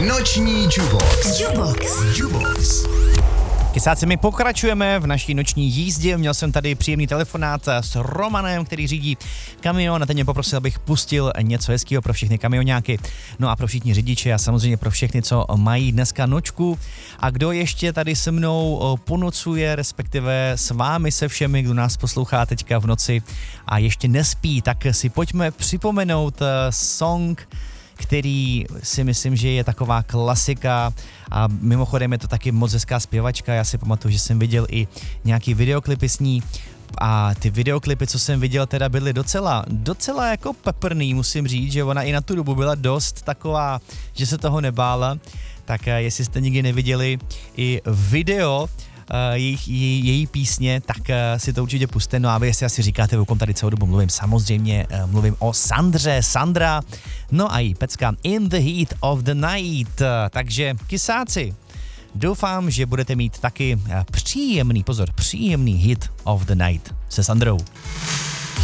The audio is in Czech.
Noční Jukebox. Jukebox. Kysáci, my pokračujeme v naší noční jízdě. Měl jsem tady příjemný telefonát s Romanem, který řídí kamion, a teď mě poprosil, abych pustil něco hezkého pro všechny kamionáky, no a pro všichni řidiče a samozřejmě pro všechny, co mají dneska nočku. A kdo ještě tady se mnou ponocuje, respektive s vámi se všemi, kdo nás poslouchá teďka v noci a ještě nespí, tak si pojďme připomenout song, který si myslím, že je taková klasika a mimochodem je to taky moc hezká zpěvačka. Já si pamatuju, že jsem viděl i nějaký videoklipy s ní a ty videoklipy, co jsem viděl, teda byly docela jako peprný, musím říct, že ona i na tu dobu byla dost taková, že se toho nebála. Tak jestli jste nikdy neviděli i video její písně, tak si to určitě puste. No a vy si asi říkáte, o kom tady celou dobu mluvím. Samozřejmě mluvím o Sandra, no a její pecka In the Heat of the Night. Takže kysáci, doufám, že budete mít taky příjemný hit of the night se Sandrou.